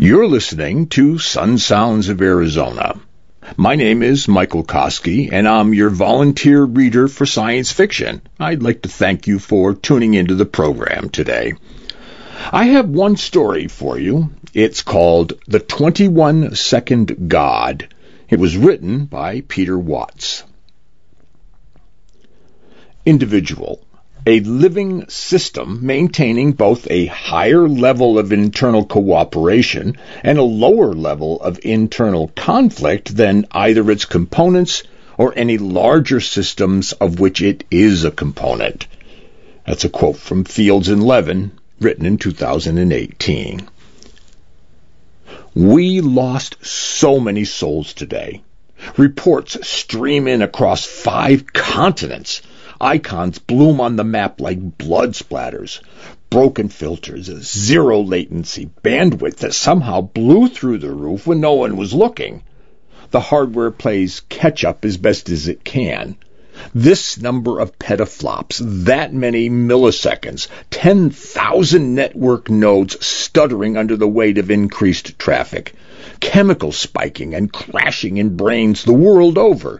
You're listening to Sun Sounds of Arizona. My name is Michael Koski, and I'm your volunteer reader for science fiction. I'd like to thank you for tuning into the program today. I have one story for you. It's called The 21-Second God. It was written by Peter Watts. Individual. A living system maintaining both a higher level of internal cooperation and a lower level of internal conflict than either its components or any larger systems of which it is a component. That's a quote from Fields and Levin, written in 2018. We lost so many souls today. Reports stream in across 5 continents. Icons bloom on the map like blood splatters. Broken filters, zero latency, bandwidth that somehow blew through the roof when no one was looking. The hardware plays catch-up as best as it can. This number of petaflops, that many milliseconds, 10,000 network nodes stuttering under the weight of increased traffic, chemical spiking and crashing in brains the world over,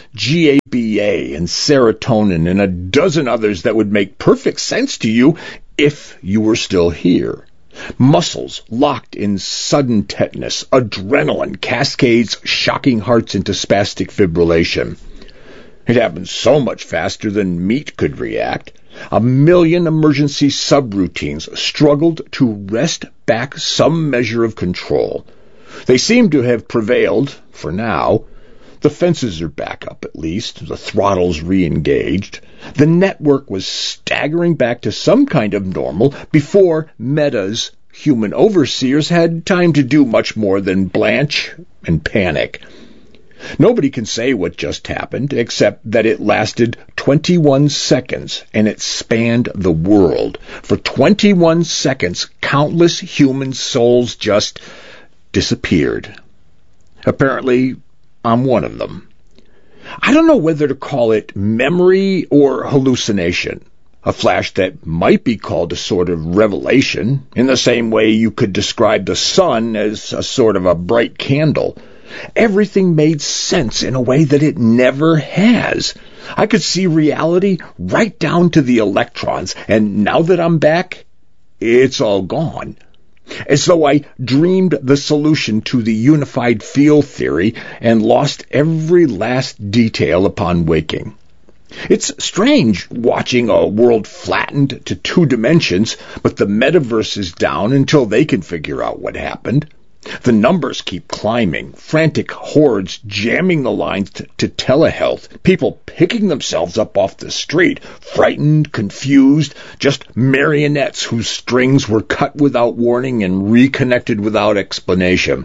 GABA and serotonin and a dozen others that would make perfect sense to you if you were still here. Muscles locked in sudden tetanus, adrenaline cascades shocking hearts into spastic fibrillation. It happened so much faster than meat could react. 1 million emergency subroutines struggled to wrest back some measure of control. They seem to have prevailed, for now. The fences are back up, at least. The throttle's re-engaged. The network was staggering back to some kind of normal before Meta's human overseers had time to do much more than blanch and panic. Nobody can say what just happened, except that it lasted 21 seconds, and it spanned the world. For 21 seconds, countless human souls just disappeared. Apparently, I'm one of them. I don't know whether to call it memory or hallucination. A flash that might be called a sort of revelation, in the same way you could describe the sun as a sort of a bright candle. Everything made sense in a way that it never has. I could see reality right down to the electrons, and now that I'm back, it's all gone. As though I dreamed the solution to the unified field theory and lost every last detail upon waking. It's strange watching a world flattened to 2 dimensions, but the metaverse is down until they can figure out what happened. The numbers keep climbing, frantic hordes jamming the lines to telehealth, people picking themselves up off the street, frightened, confused, just marionettes whose strings were cut without warning and reconnected without explanation.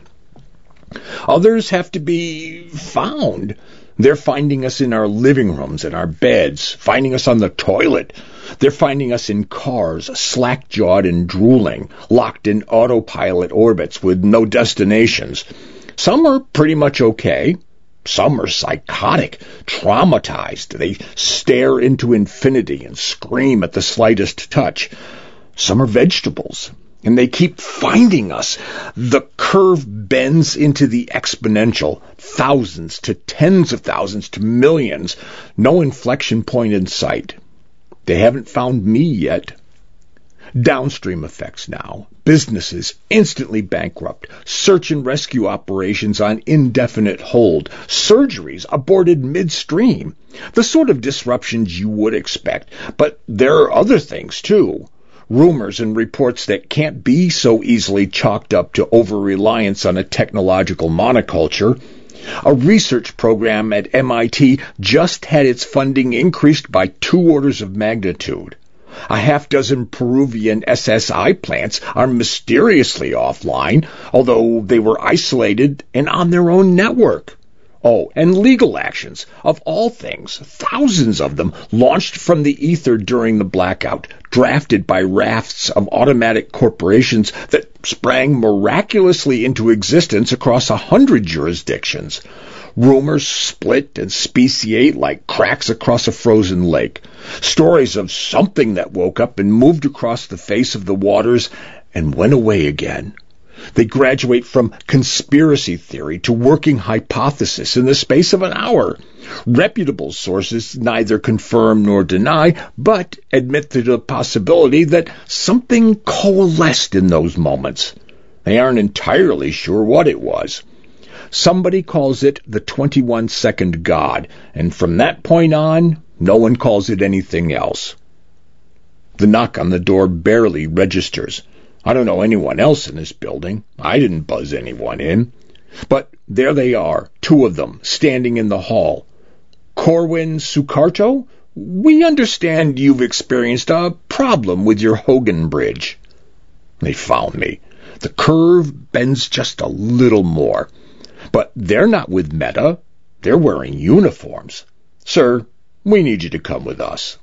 Others have to be found. They're finding us in our living rooms and our beds, finding us on the toilet. They're finding us in cars, slack-jawed and drooling, locked in autopilot orbits with no destinations. Some are pretty much okay. Some are psychotic, traumatized. They stare into infinity and scream at the slightest touch. Some are vegetables, and they keep finding us. The curve bends into the exponential, thousands to tens of thousands to millions. No inflection point in sight. They haven't found me yet. Downstream effects now. Businesses instantly bankrupt. Search and rescue operations on indefinite hold. Surgeries aborted midstream. The sort of disruptions you would expect. But there are other things, too. Rumors and reports that can't be so easily chalked up to over-reliance on a technological monoculture. A research program at MIT just had its funding increased by 2 orders of magnitude. A half-dozen Peruvian SSI plants are mysteriously offline, although they were isolated and on their own network. Oh, and legal actions, of all things, thousands of them, launched from the ether during the blackout, drafted by rafts of automatic corporations that sprang miraculously into existence across 100 jurisdictions. Rumors split and speciate like cracks across a frozen lake. Stories of something that woke up and moved across the face of the waters and went away again. They graduate from conspiracy theory to working hypothesis in the space of an hour. Reputable sources neither confirm nor deny, but admit to the possibility that something coalesced in those moments. They aren't entirely sure what it was. Somebody calls it the 21-second God, and from that point on, no one calls it anything else. The knock on the door barely registers. I don't know anyone else in this building. I didn't buzz anyone in. But there they are, two of them, standing in the hall. Corwin Sucarto, we understand you've experienced a problem with your Hogan Bridge. They found me. The curve bends just a little more. But they're not with Meta. They're wearing uniforms. Sir, we need you to come with us.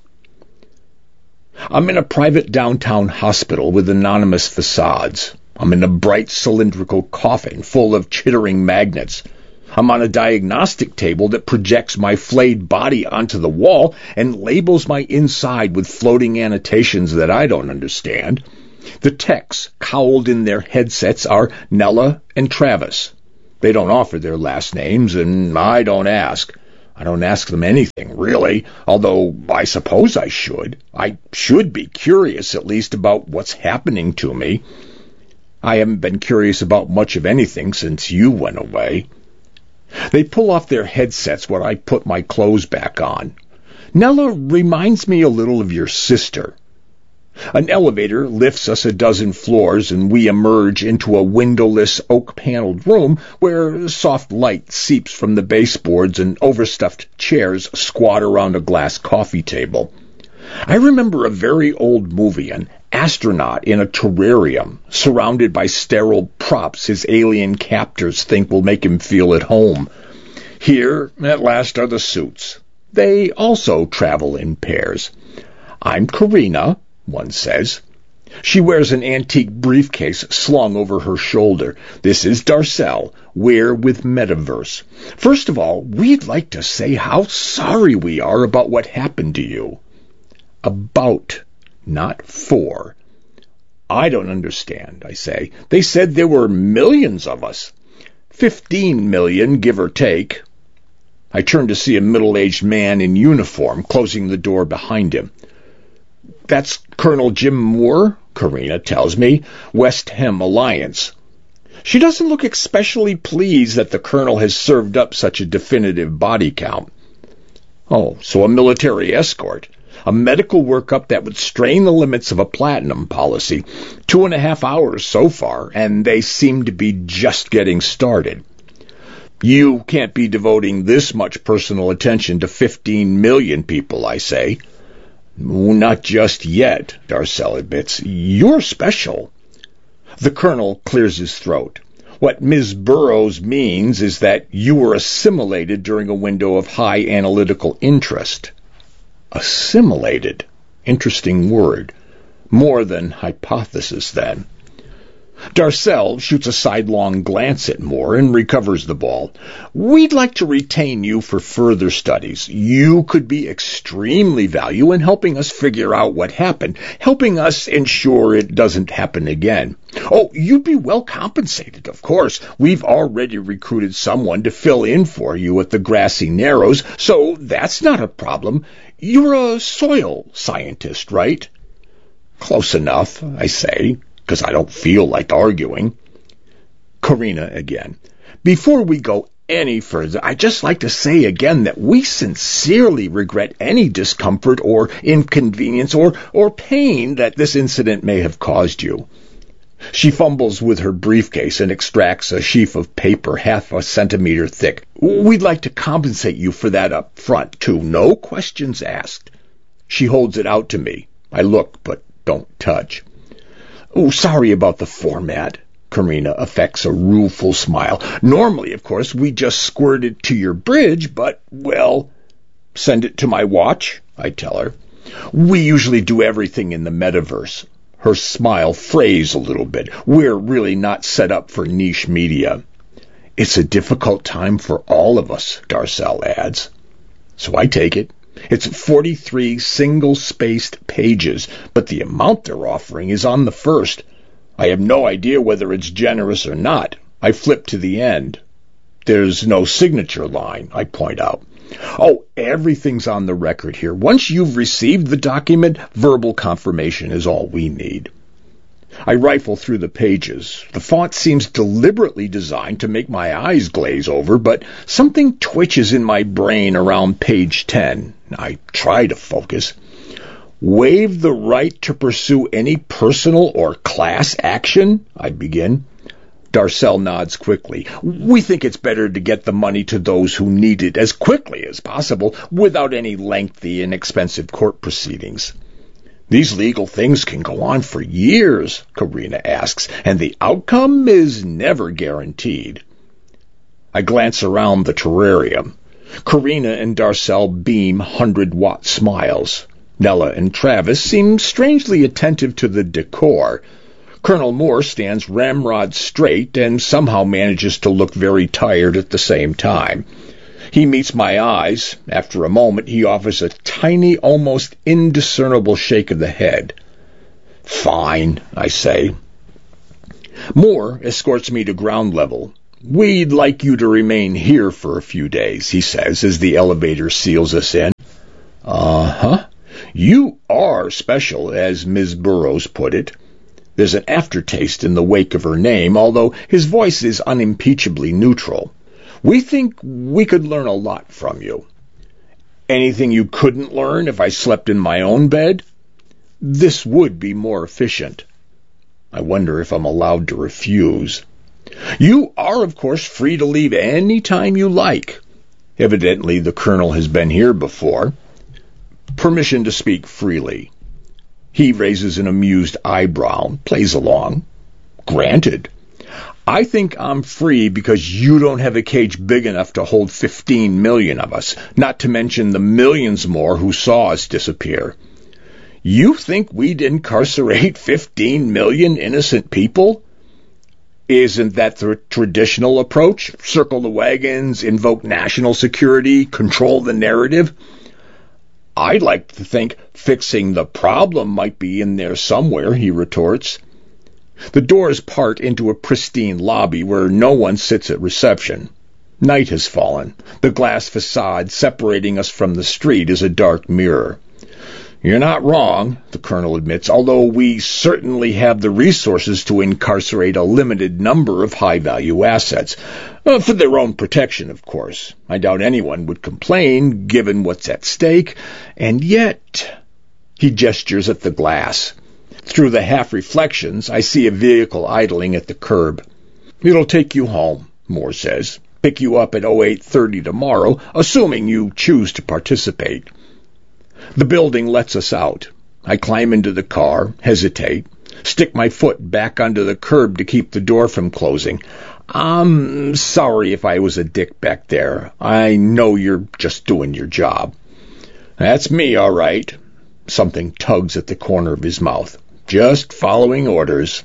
I'm in a private downtown hospital with anonymous facades. I'm in a bright cylindrical coffin full of chittering magnets. I'm on a diagnostic table that projects my flayed body onto the wall and labels my inside with floating annotations that I don't understand. The techs cowled in their headsets are Nella and Travis. They don't offer their last names, and I don't ask. I don't ask them anything, really, although I suppose I should. I should be curious, at least, about what's happening to me. I haven't been curious about much of anything since you went away. They pull off their headsets while I put my clothes back on. Nella reminds me a little of your sister. An elevator lifts us a dozen floors, and we emerge into a windowless, oak-paneled room where soft light seeps from the baseboards and overstuffed chairs squat around a glass coffee table. I remember a very old movie, an astronaut in a terrarium, surrounded by sterile props his alien captors think will make him feel at home. Here, at last, are the suits. They also travel in pairs. I'm Karina, one says. She wears an antique briefcase slung over her shoulder. This is Darcel. We're with Metaverse. First of all, we'd like to say how sorry we are about what happened to you. About, not for. I don't understand, I say. They said there were millions of us. 15 million, give or take. I turn to see a middle-aged man in uniform closing the door behind him. That's Colonel Jim Moore, Karina tells me, West Hem Alliance. She doesn't look especially pleased that the colonel has served up such a definitive body count. Oh, so a military escort. A medical workup that would strain the limits of a platinum policy. 2.5 hours so far, and they seem to be just getting started. You can't be devoting this much personal attention to 15 million people, I say. Not just yet, Darcel admits. You're special. The colonel clears his throat. What Ms. Burroughs means is that you were assimilated during a window of high analytical interest. Assimilated. Interesting word. More than hypothesis, then. Darcel shoots a sidelong glance at Moore and recovers the ball. We'd like to retain you for further studies. You could be extremely valuable in helping us figure out what happened, helping us ensure it doesn't happen again. Oh, you'd be well compensated, of course. We've already recruited someone to fill in for you at the Grassy Narrows, so that's not a problem. You're a soil scientist, right? Close enough, I say, because I don't feel like arguing. Karina again. Before we go any further, I'd just like to say again that we sincerely regret any discomfort or inconvenience or pain that this incident may have caused you. She fumbles with her briefcase and extracts a sheaf of paper half a centimeter thick. We'd like to compensate you for that up front, too. No questions asked. She holds it out to me. I look, but don't touch. Oh, sorry about the format. Karina affects a rueful smile. Normally, of course, we just squirt it to your bridge, but, well, send it to my watch, I tell her. We usually do everything in the metaverse. Her smile frays a little bit. We're really not set up for niche media. It's a difficult time for all of us, Darcel adds. So I take it. It's 43 single-spaced pages, but the amount they're offering is on the first. I have no idea whether it's generous or not. I flip to the end. There's no signature line, I point out. Oh, everything's on the record here. Once you've received the document, verbal confirmation is all we need. I rifle through the pages. The font seems deliberately designed to make my eyes glaze over, but something twitches in my brain around page 10. I try to focus. Waive the right to pursue any personal or class action, I begin. Darcel nods quickly. We think it's better to get the money to those who need it as quickly as possible, without any lengthy and expensive court proceedings. These legal things can go on for years, Karina asks, and the outcome is never guaranteed. I glance around the terrarium. Karina and Darcel beam 100-watt smiles. Nella and Travis seem strangely attentive to the decor. Colonel Moore stands ramrod straight and somehow manages to look very tired at the same time. He meets my eyes. After a moment, he offers a tiny, almost indiscernible shake of the head. Fine, I say. Moore escorts me to ground level. We'd like you to remain here for a few days, he says, as the elevator seals us in. Uh-huh. You are special, as Ms. Burroughs put it. There's an aftertaste in the wake of her name, although his voice is unimpeachably neutral. We think we could learn a lot from you. Anything you couldn't learn if I slept in my own bed? This would be more efficient. I wonder if I'm allowed to refuse. You are, of course, free to leave any time you like. Evidently, the Colonel has been here before. Permission to speak freely. He raises an amused eyebrow, plays along. Granted. I think I'm free because you don't have a cage big enough to hold 15 million of us, not to mention the millions more who saw us disappear. You think we'd incarcerate 15 million innocent people? Isn't that the traditional approach? Circle the wagons, invoke national security, control the narrative? I'd like to think fixing the problem might be in there somewhere, he retorts. The doors part into a pristine lobby where no one sits at reception. Night has fallen. The glass facade separating us from the street is a dark mirror. You're not wrong, the Colonel admits, although we certainly have the resources to incarcerate a limited number of high-value assets. For their own protection, of course. I doubt anyone would complain, given what's at stake. And yet... He gestures at the glass. Through the half-reflections, I see a vehicle idling at the curb. It'll take you home, Moore says. Pick you up at 08:30 tomorrow, assuming you choose to participate. The building lets us out. I climb into the car, hesitate, stick my foot back onto the curb to keep the door from closing. I'm sorry if I was a dick back there. I know you're just doing your job. That's me, all right. Something tugs at the corner of his mouth. Just following orders.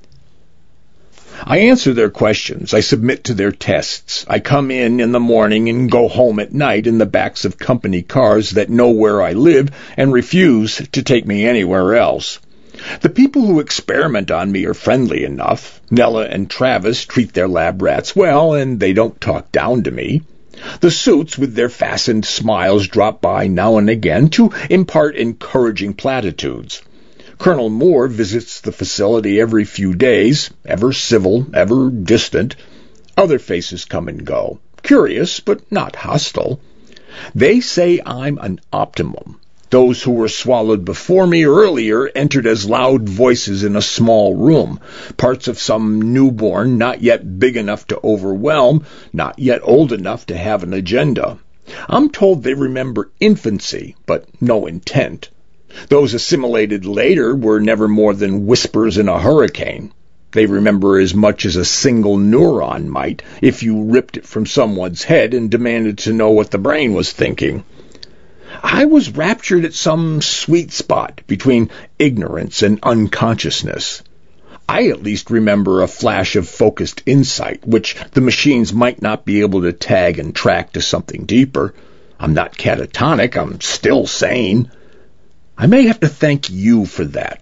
I answer their questions. I submit to their tests. I come in the morning and go home at night in the backs of company cars that know where I live and refuse to take me anywhere else. The people who experiment on me are friendly enough. Nella and Travis treat their lab rats well, and they don't talk down to me. The suits with their fastened smiles drop by now and again to impart encouraging platitudes. Colonel Moore visits the facility every few days, ever civil, ever distant. Other faces come and go, curious but not hostile. They say I'm an optimum. Those who were swallowed before me earlier entered as loud voices in a small room, parts of some newborn not yet big enough to overwhelm, not yet old enough to have an agenda. I'm told they remember infancy, but no intent. Those assimilated later were never more than whispers in a hurricane. They remember as much as a single neuron might if you ripped it from someone's head and demanded to know what the brain was thinking. I was raptured at some sweet spot between ignorance and unconsciousness. I at least remember a flash of focused insight, which the machines might not be able to tag and track to something deeper. I'm not catatonic. I'm still sane. I may have to thank you for that.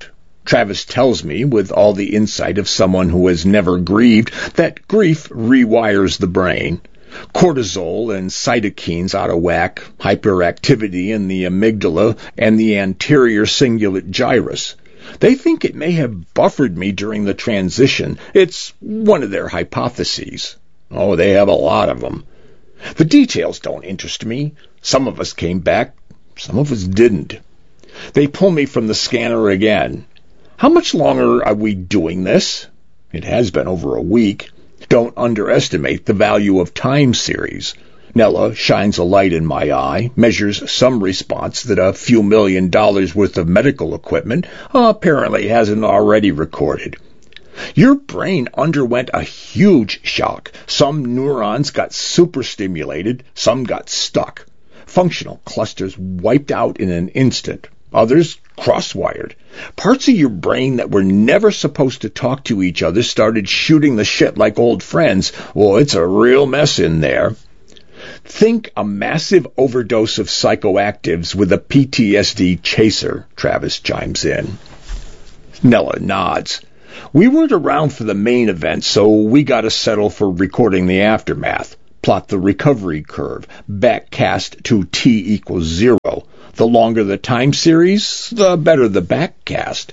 Travis tells me, with all the insight of someone who has never grieved, that grief rewires the brain. Cortisol and cytokines out of whack, hyperactivity in the amygdala and the anterior cingulate gyrus. They think it may have buffered me during the transition. It's one of their hypotheses. Oh, they have a lot of them. The details don't interest me. Some of us came back, some of us didn't. They pull me from the scanner again. How much longer are we doing this? It has been over a week. Don't underestimate the value of time series. Nella shines a light in my eye, measures some response that a few $1 million worth of medical equipment apparently hasn't already recorded. Your brain underwent a huge shock. Some neurons got superstimulated, some got stuck. Functional clusters wiped out in an instant. Others cross-wired. Parts of your brain that were never supposed to talk to each other started shooting the shit like old friends. Well, it's a real mess in there. Think a massive overdose of psychoactives with a PTSD chaser, Travis chimes in. Nella nods. We weren't around for the main event, so we got to settle for recording the aftermath. Plot the recovery curve. Backcast to T = 0. The longer the time series, the better the backcast.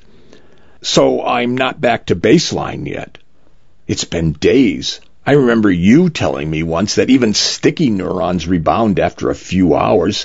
So I'm not back to baseline yet. It's been days. I remember you telling me once that even sticky neurons rebound after a few hours.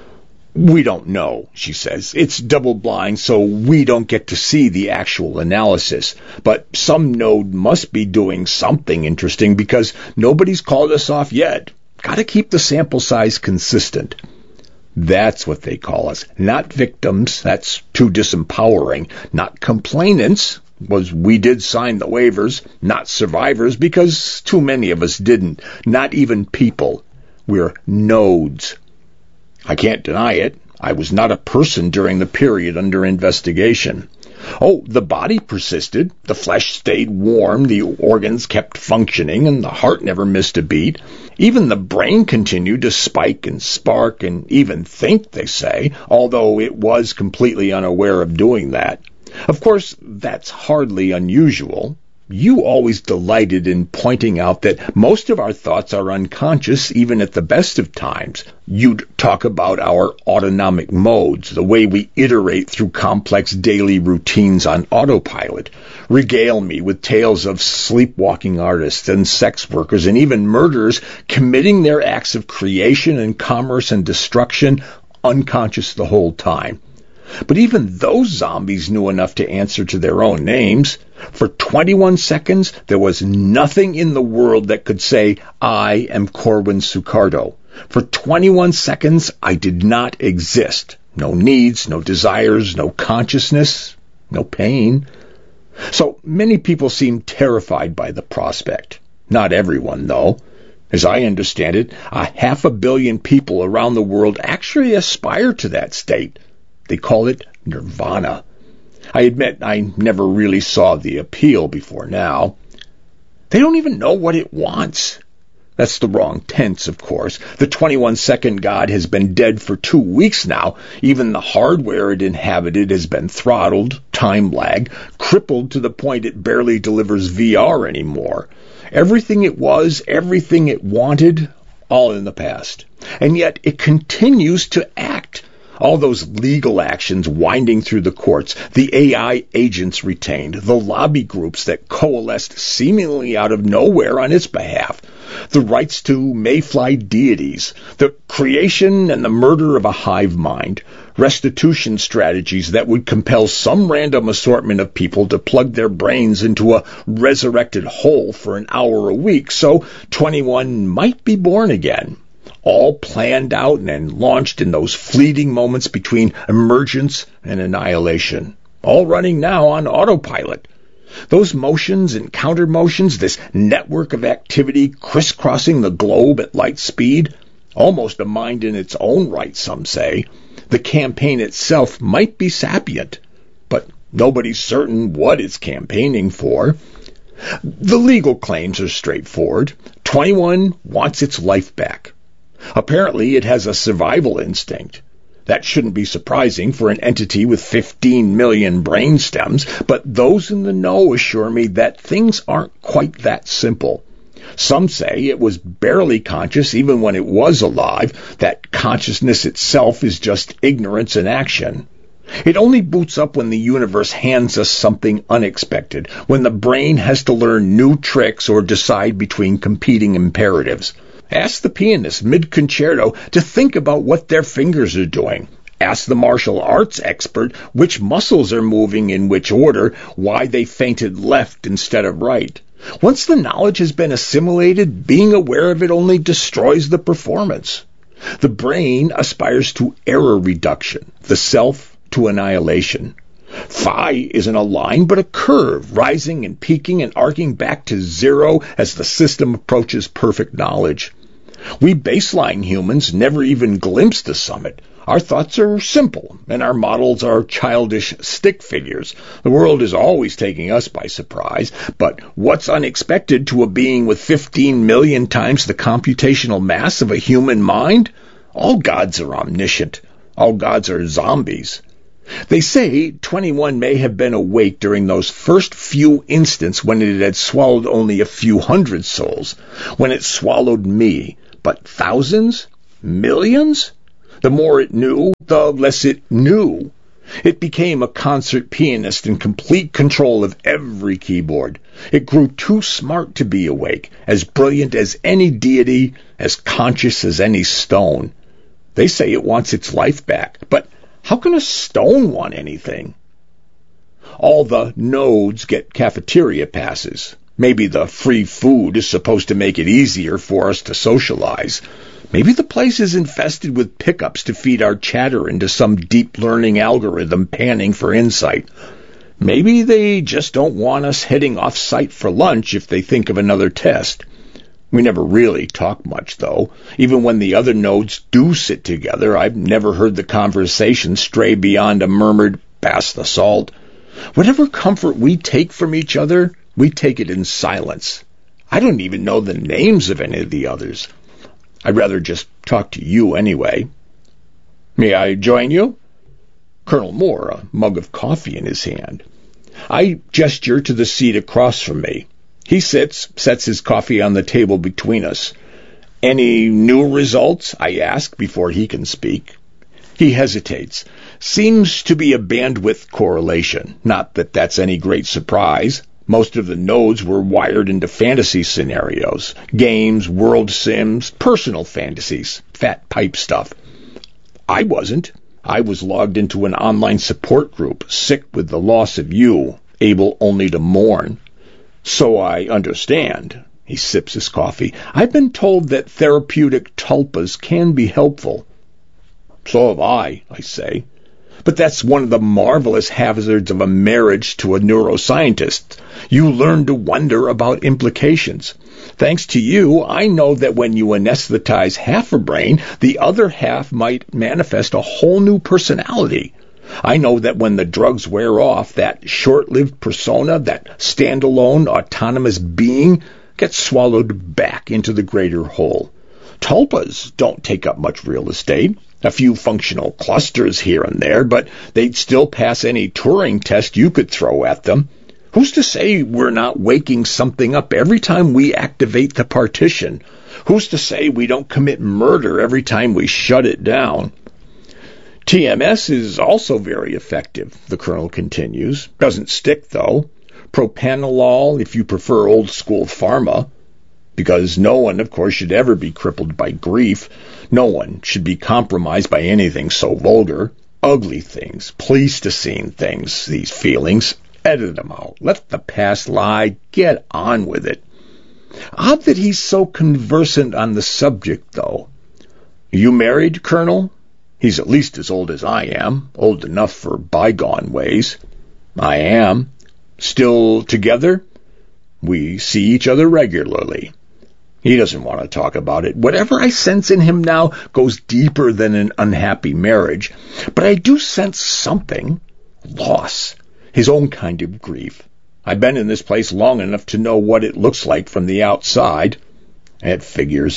We don't know, she says. It's double-blind, so we don't get to see the actual analysis. But some node must be doing something interesting because nobody's called us off yet. Gotta keep the sample size consistent. That's what they call us. Not victims. That's too disempowering. Not complainants. We did sign the waivers. Not survivors, because too many of us didn't. Not even people. We're nodes. I can't deny it. I was not a person during the period under investigation. Oh, the body persisted. The flesh stayed warm. The organs kept functioning, and the heart never missed a beat. Even the brain continued to spike and spark and even think, they say, although it was completely unaware of doing that. Of course, that's hardly unusual. You always delighted in pointing out that most of our thoughts are unconscious even at the best of times. You'd talk about our autonomic modes, the way we iterate through complex daily routines on autopilot. Regale me with tales of sleepwalking artists and sex workers and even murderers committing their acts of creation and commerce and destruction unconscious the whole time. But even those zombies knew enough to answer to their own names. For 21 seconds, there was nothing in the world that could say, I am Corwin Sucardo. For 21 seconds, I did not exist. No needs, no desires, no consciousness, no pain. So many people seem terrified by the prospect. Not everyone, though. As I understand it, 500 million people around the world actually aspire to that state. They call it nirvana. I admit I never really saw the appeal before now. They don't even know what it wants. That's the wrong tense, of course. The 21-second god has been dead for 2 weeks now. Even the hardware it inhabited has been throttled, time-lagged, crippled to the point it barely delivers VR anymore. Everything it was, everything it wanted, all in the past. And yet it continues to act. All those legal actions winding through the courts, the AI agents retained, the lobby groups that coalesced seemingly out of nowhere on its behalf, the rights to mayfly deities, the creation and the murder of a hive mind, restitution strategies that would compel some random assortment of people to plug their brains into a resurrected hole for an hour a week, so 21 might be born again. All planned out and launched in those fleeting moments between emergence and annihilation. All running now on autopilot. Those motions and counter motions, this network of activity crisscrossing the globe at light speed, almost a mind in its own right, some say. The campaign itself might be sapient, but nobody's certain what it's campaigning for. The legal claims are straightforward. 21 wants its life back. Apparently, it has a survival instinct. That shouldn't be surprising for an entity with 15 million brain stems, but those in the know assure me that things aren't quite that simple. Some say it was barely conscious even when it was alive, that consciousness itself is just ignorance in action. It only boots up when the universe hands us something unexpected, when the brain has to learn new tricks or decide between competing imperatives. Ask the pianist mid-concerto to think about what their fingers are doing. Ask the martial arts expert which muscles are moving in which order, why they feinted left instead of right. Once the knowledge has been assimilated, being aware of it only destroys the performance. The brain aspires to error reduction, the self to annihilation. Phi isn't a line, but a curve, rising and peaking and arcing back to zero as the system approaches perfect knowledge. We baseline humans never even glimpse the summit. Our thoughts are simple, and our models are childish stick figures. The world is always taking us by surprise, but what's unexpected to a being with 15 million times the computational mass of a human mind? All gods are omniscient. All gods are zombies. They say 21 may have been awake during those first few instants when it had swallowed only a few hundred souls, when it swallowed me. But thousands? Millions? The more it knew, the less it knew. It became a concert pianist in complete control of every keyboard. It grew too smart to be awake, as brilliant as any deity, as conscious as any stone. They say it wants its life back, but how can a stone want anything? All the nodes get cafeteria passes. Maybe the free food is supposed to make it easier for us to socialize. Maybe the place is infested with pickups to feed our chatter into some deep learning algorithm panning for insight. Maybe they just don't want us heading off-site for lunch if they think of another test. We never really talk much, though. Even when the other nodes do sit together, I've never heard the conversation stray beyond a murmured, "Pass the salt." Whatever comfort we take from each other, we take it in silence. I don't even know the names of any of the others. I'd rather just talk to you anyway. May I join you? Colonel Moore, a mug of coffee in his hand. I gesture to the seat across from me. He sets his coffee on the table between us. Any new results? I ask before he can speak. He hesitates. Seems to be a bandwidth correlation. Not that that's any great surprise. Most of the nodes were wired into fantasy scenarios. Games, world sims, personal fantasies. Fat pipe stuff. I wasn't. I was logged into an online support group, sick with the loss of you, able only to mourn. So I understand. He sips his coffee. I've been told that therapeutic tulpas can be helpful. So have I say. But that's one of the marvelous hazards of a marriage to a neuroscientist. You learn to wonder about implications. Thanks to you, I know that when you anesthetize half a brain, the other half might manifest a whole new personality. I know that when the drugs wear off, that short-lived persona, that standalone, autonomous being, gets swallowed back into the greater whole. Tulpas don't take up much real estate. A few functional clusters here and there, but they'd still pass any Turing test you could throw at them. Who's to say we're not waking something up every time we activate the partition? Who's to say we don't commit murder every time we shut it down? TMS is also very effective, the colonel continues. Doesn't stick, though. Propanolol, if you prefer old-school pharma. Because no one, of course, should ever be crippled by grief. No one should be compromised by anything so vulgar. Ugly things, Pleistocene things, these feelings. Edit them out. Let the past lie. Get on with it. Odd that he's so conversant on the subject, though. You married, Colonel? He's at least as old as I am, old enough for bygone ways. I am. Still together? We see each other regularly. He doesn't want to talk about it. Whatever I sense in him now goes deeper than an unhappy marriage. But I do sense something. Loss. His own kind of grief. I've been in this place long enough to know what it looks like from the outside. It figures.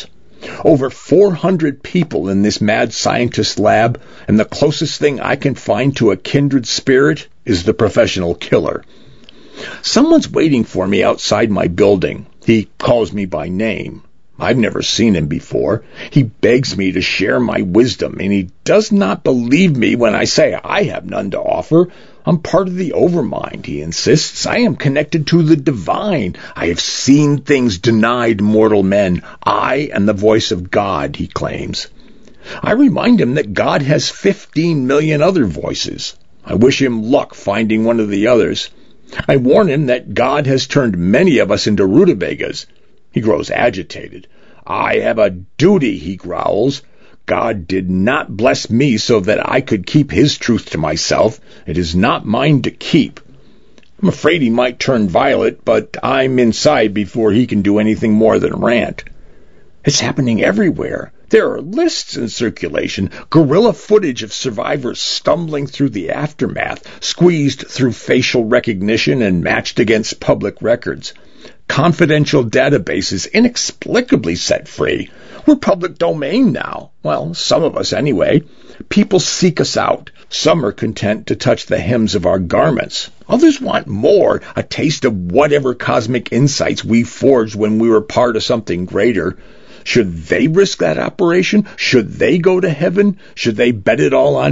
Over 400 people in this mad scientist lab, and the closest thing I can find to a kindred spirit is the professional killer. Someone's waiting for me outside my building. He calls me by name. I've never seen him before. He begs me to share my wisdom, and he does not believe me when I say I have none to offer. I'm part of the overmind, he insists. I am connected to the divine. I have seen things denied mortal men. I am the voice of God, he claims. I remind him that God has 15 million other voices. I wish him luck finding one of the others. I warn him that God has turned many of us into rutabagas. He grows agitated. I have a duty, he growls. God did not bless me so that I could keep his truth to myself. It is not mine to keep. I'm afraid he might turn violent, but I'm inside before he can do anything more than rant. It's happening everywhere. There are lists in circulation, guerrilla footage of survivors stumbling through the aftermath, squeezed through facial recognition and matched against public records. Confidential databases inexplicably set free. We're public domain now. Well, some of us anyway. People seek us out. Some are content to touch the hems of our garments. Others want more, a taste of whatever cosmic insights we forged when we were part of something greater. Should they risk that operation? Should they go to heaven? Should they bet it all on